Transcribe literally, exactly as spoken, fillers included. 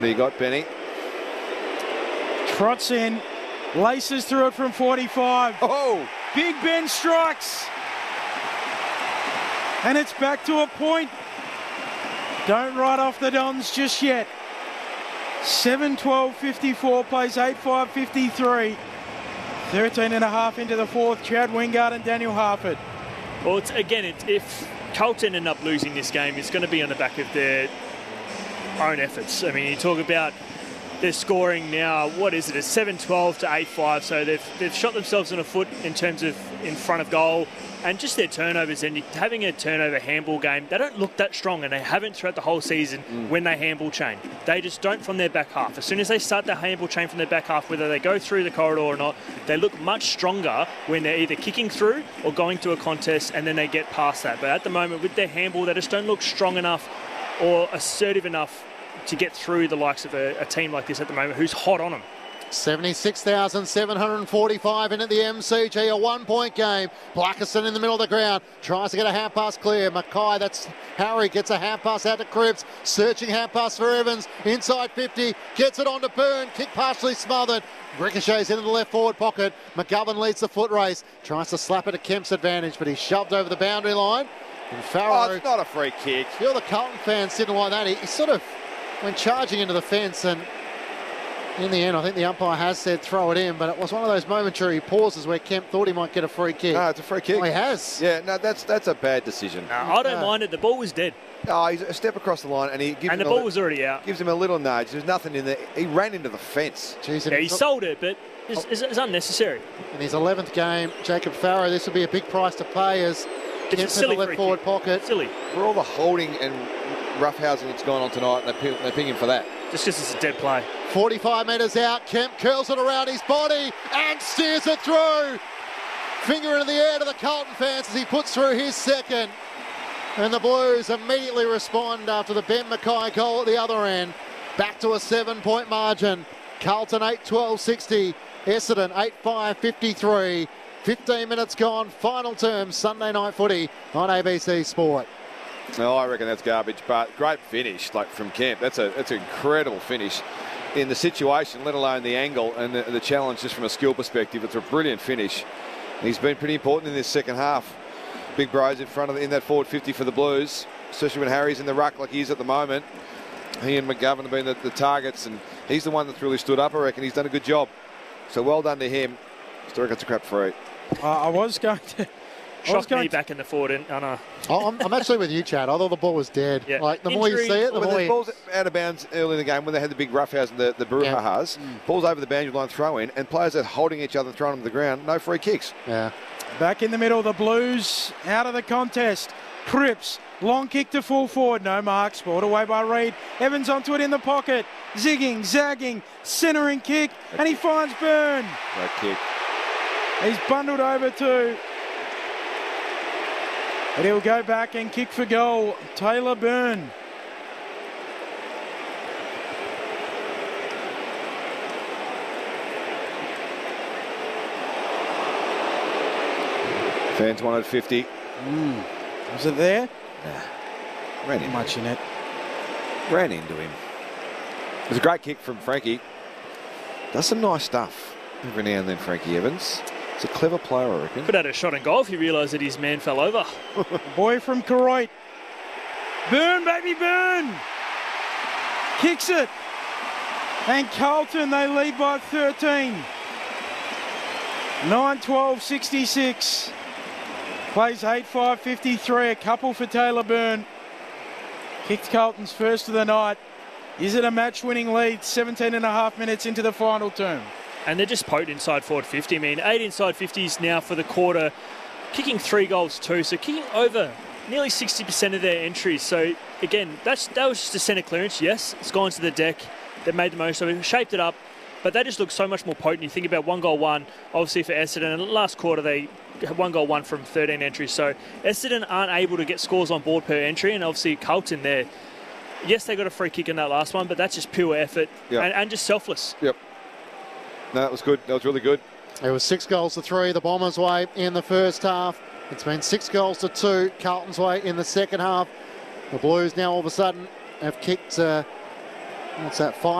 You got Benny. Trots in, laces through it from forty-five. Oh! Big Ben strikes. And it's back to a point. Don't write off the Dons just yet. seven twelve fifty-four plays eight five fifty-three. thirteen and a half into the fourth. Chad Wingard and Daniel Harford. Well, it's, again, it, if Carlton end up losing this game, it's going to be on the back of their own efforts. I mean, you talk about their scoring now, what is it? It's seven twelve to eight five, so they've, they've shot themselves in a foot in terms of in front of goal. And just their turnovers, and having a turnover handball game, they don't look that strong, and they haven't throughout the whole season mm. when they handball chain. They just don't from their back half. As soon as they start the handball chain from their back half, whether they go through the corridor or not, they look much stronger when they're either kicking through or going to a contest, and then they get past that. But at the moment, with their handball, they just don't look strong enough or assertive enough to get through the likes of a, a team like this at the moment who's hot on them. seventy-six thousand seven hundred forty-five in at the M C G, a one-point game. Blackerson in the middle of the ground, tries to get a half pass clear. Mackay, that's Harry, gets a half pass out to Cripps, searching half pass for Evans, inside fifty, gets it on to Byrne, kick partially smothered. Ricochets into the left forward pocket. McGovern leads the foot race, tries to slap it to Kemp's advantage, but he's shoved over the boundary line. And Farrow, oh, it's not a free kick. Feel the Carlton fans sitting like that. He, he sort of went charging into the fence, and in the end, I think the umpire has said throw it in, but it was one of those momentary pauses where Kemp thought he might get a free kick. No, it's a free kick. Oh, he has. Yeah, no, that's that's a bad decision. No, I don't no. mind it. The ball was dead. Oh, he's a step across the line, and he gives and the him ball a, was already out. Gives him a little nudge. There's nothing in there. He ran into the fence. Jeez, yeah, he sold it, but it's, it's, it's unnecessary. In his eleventh game, Jacob Farrow, this will be a big price to pay as It's Kemp a silly in the left forward kick. pocket. Silly. For all the holding and roughhousing that's gone on tonight, and they ping, they ping him for that. Just because it's a dead play. forty-five metres out, Kemp curls it around his body and steers it through. Finger into the air to the Carlton fans as he puts through his second. And the Blues immediately respond after the Ben Mackay goal at the other end. Back to a seven-point margin. Carlton eight twelve sixty, Essendon eight five fifty-three. fifteen minutes gone, final term, Sunday night footy on A B C Sport. No, I reckon that's garbage, but great finish, like from Kemp. That's a that's an incredible finish in the situation, let alone the angle and the, the challenge just from a skill perspective. It's a brilliant finish. He's been pretty important in this second half. Big Bros in front of the, in that forward fifty for the Blues, especially when Harry's in the ruck like he is at the moment. He and McGovern have been the, the targets, and he's the one that's really stood up. I reckon he's done a good job. So well done to him. Still reckon it's a crap free. Uh, I was going to... Shocked me back in the forward. And, oh no. Oh, I'm, I'm actually with you, Chad. I thought the ball was dead. Yeah. Like, the Injury, more you see it, the when more the you... ball's out of bounds early in the game, when they had the big roughhouse and the, the brouhahas, yeah. mm. balls over the boundary line throw in, and players are holding each other and throwing them to the ground, no free kicks. Yeah. Back in the middle, the Blues out of the contest. Cripps, long kick to full forward, no mark, spoiled away by Reid. Evans onto it in the pocket, zigging, zagging, centering kick, and he finds Byrne. Great kick. He's bundled over too. But he'll go back and kick for goal. Taylor Byrne. Fans wanted fifty. Mm. Was it there? Nah. Ran in. Much in it. Ran into him. It was a great kick from Frankie. Does some nice stuff every now and then, Frankie Evans. He's a clever player, I reckon. Could have had a shot in goal if he realised that his man fell over. Boy from Koroit. Byrne, baby, Byrne. Kicks it. And Carlton, they lead by thirteen. nine twelve sixty-six. Plays eight five fifty-three. A couple for Taylor Byrne. Kicked Carlton's first of the night. Is it a match-winning lead? seventeen and a half minutes into the final term. And they're just potent inside forward fifty. I mean, eight inside fifties now for the quarter. Kicking three goals too. So kicking over nearly sixty percent of their entries. So, again, that's that was just a centre clearance. Yes, it's gone to the deck. They made the most of it, shaped it up. But they just look so much more potent. You think about one goal one, obviously for Essendon. And last quarter, they had one goal one from thirteen entries. So Essendon aren't able to get scores on board per entry. And obviously Carlton there. Yes, they got a free kick in that last one, but that's just pure effort yep. and, and just selfless. Yep. No, that was good. That was really good. It was six goals to three the Bombers' way in the first half. It's been six goals to two Carlton's way in the second half. The Blues now all of a sudden have kicked uh, What's that? Five.